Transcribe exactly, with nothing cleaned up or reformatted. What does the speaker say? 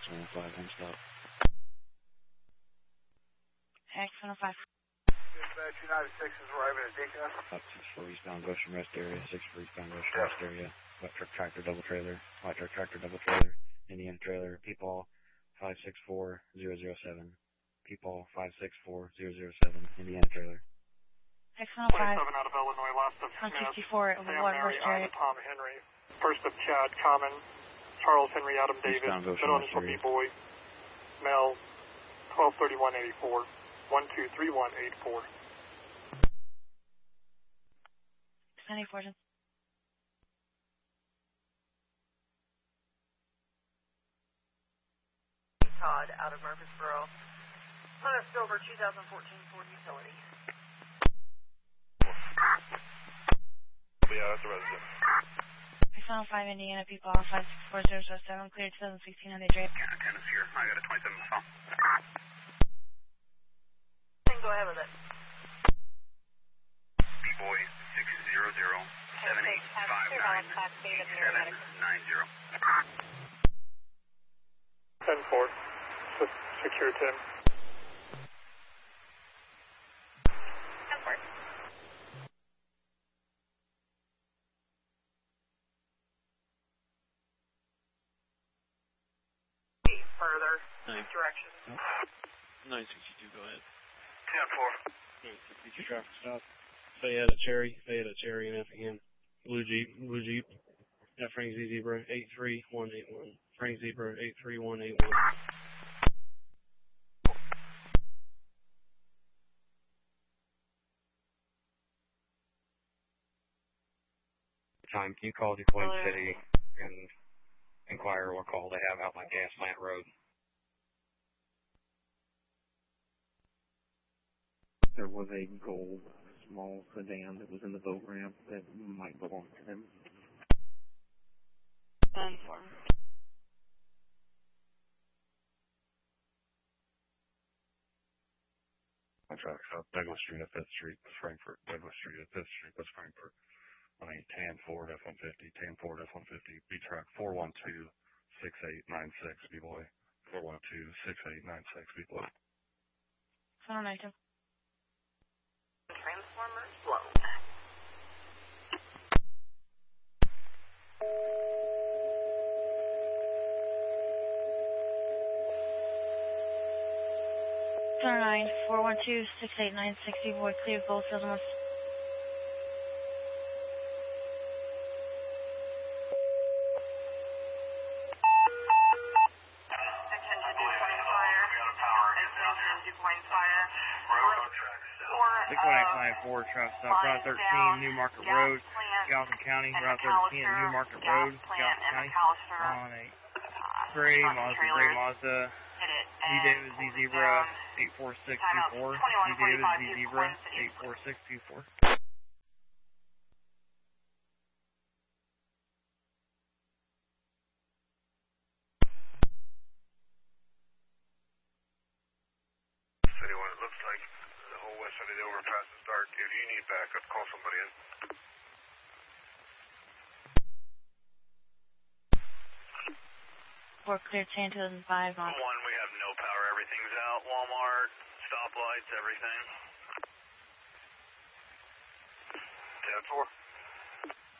one oh five, end stop. X one oh five. Dispatch United six is arriving at Deacon. Up six four eastbound Goshen Rest area, six four eastbound Goshen Rest area. White truck tractor double trailer, white truck tractor double trailer, Indiana trailer, Peepaw five six four zero zero seven. Peepaw five six four zero zero seven, Indiana trailer. X one oh five. twenty-seven out of Illinois, last of one Smith. sixty-four, Sam Overwater Mary, Rest area. Ida, Tom Henry. First of Chad, Common. Charles Henry, Adam Davis. Middle initial B Boy. Mel, twelve thirty-one eighty-four. one two three one eight four. ninety-four. Todd out of Murfreesboro. On October two thousand fourteen Ford Utility. Yeah, that's a resident. X one oh five, Indiana, people five six four zero zero seven, cleared two thousand sixteen on the Drake. Yeah, Dennis here. I got a twenty-seven phone. Then go ahead with it. B-Boy six zero zero seven eight five nine seven nine zero. ten four. Secure Tim. ten four. Further Nine. directions. nine sixty-two, go ahead. ten four. nine sixty-two traffic stop. Fayette at Cherry, Fayette at Cherry in Effingham. Blue Jeep, Blue Jeep. At Frank Z Zebra eight three one eight one. Frank Zebra eight three one eight one. Time, can you call DuQuoin City and inquire what call they have out by Gas Plant Road? There was a gold small sedan that was in the boat ramp that might belong to them. ten four. My truck stop, Douglas Street at Fifth Street, Frankfurt. Douglas Street at Fifth Street, that's Frankfurt. I mean, Tan Ford F one fifty, Tan Ford F one fifty, B truck four one two six eight nine six, B-Boy. four one two six eight nine six, B-Boy. one oh nine two. Transformers load. two oh nine, four one two six eight nine six, boy, clear both fields once. Attention DuQuoin Fire. Attention DuQuoin Fire. six one eight five four, traffic stop, Route thirteen, New Market Road, Gallatin County, Route thirteen, New Market Road, Gallatin County, on a gray Mazda, gray Mazda, D Davis Z Zebra eight four six two four, D Davis Z Zebra eight four six two four. City one, it looks like the whole west side of the overpass is dark. If you need backup, call somebody in. Four clear ten two thousand five on. One, we have no power. Everything's out. Walmart, stoplights, everything. ten four.